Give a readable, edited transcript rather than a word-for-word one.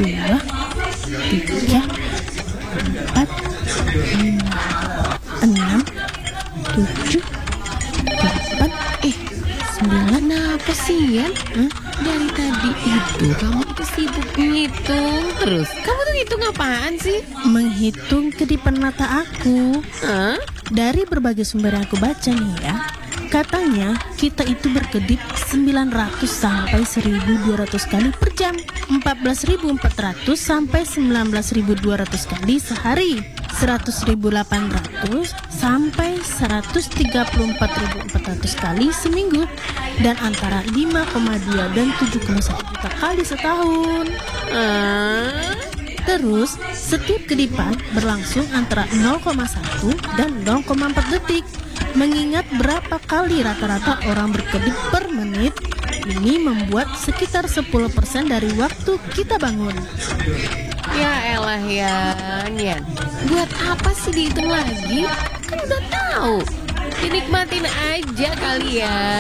2, 3, 4, 6, 7, 8, 9. Kenapa sih, Yan? Dari tadi itu kamu tuh sibuk ngitung terus. Kamu tuh ngitung apaan sih? Menghitung kedipan mata aku. Hah? Dari berbagai sumber yang aku baca nih ya, katanya kita itu berkedip 900 sampai 1.200 kali per jam, 14.400 sampai 19.200 kali sehari, 100.800 sampai 134.400 kali seminggu, dan antara 5,2 dan 7,1 juta kali setahun. Terus, setiap kedipan berlangsung antara 0,1 dan 0,4 detik. Mengingat berapa kali rata-rata orang berkedip per menit, ini membuat sekitar 10% dari waktu kita bangun. Ya elah Yan. Buat apa sih dihitung lagi? Kan udah tahu. Dinikmatin aja kali ya.